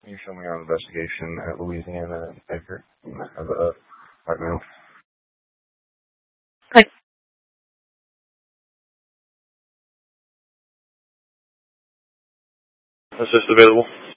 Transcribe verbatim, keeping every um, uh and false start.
Can you show me your investigation at Louisiana and Edgar? As a right now. Assist available.